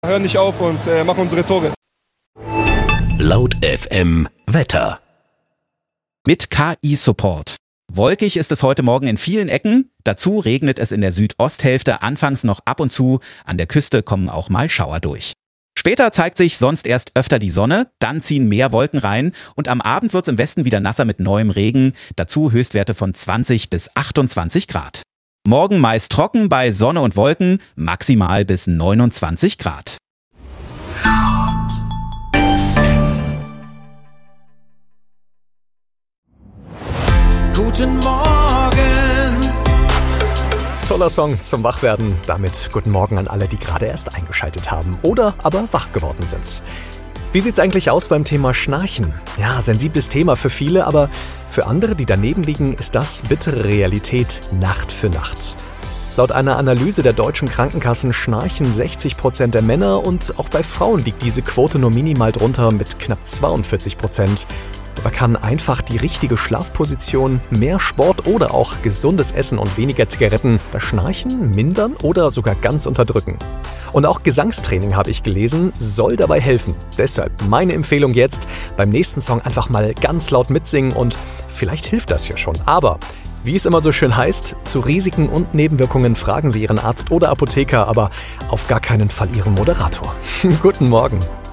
hören nicht auf und machen unsere Tore. Laut FM Wetter. Mit KI-Support. Wolkig ist es heute Morgen in vielen Ecken. Dazu regnet es in der Südosthälfte anfangs noch ab und zu. An der Küste kommen auch mal Schauer durch. Später zeigt sich sonst erst öfter die Sonne, dann ziehen mehr Wolken rein und am Abend wird es im Westen wieder nasser mit neuem Regen. Dazu Höchstwerte von 20 bis 28 Grad. Morgen meist trocken bei Sonne und Wolken, maximal bis 29 Grad. Guten Morgen. Toller Song zum Wachwerden. Damit guten Morgen an alle, die gerade erst eingeschaltet haben oder aber wach geworden sind. Wie sieht's eigentlich aus beim Thema Schnarchen? Ja, sensibles Thema für viele, aber für andere, die daneben liegen, ist das bittere Realität Nacht für Nacht. Laut einer Analyse der deutschen Krankenkassen schnarchen 60% der Männer und auch bei Frauen liegt diese Quote nur minimal drunter mit knapp 42%. Dabei kann einfach die richtige Schlafposition, mehr Sport oder auch gesundes Essen und weniger Zigaretten das Schnarchen mindern oder sogar ganz unterdrücken. Und auch Gesangstraining, habe ich gelesen, soll dabei helfen. Deshalb meine Empfehlung jetzt, beim nächsten Song einfach mal ganz laut mitsingen und vielleicht hilft das ja schon. Aber wie es immer so schön heißt, zu Risiken und Nebenwirkungen fragen Sie Ihren Arzt oder Apotheker, aber auf gar keinen Fall Ihren Moderator. Guten Morgen.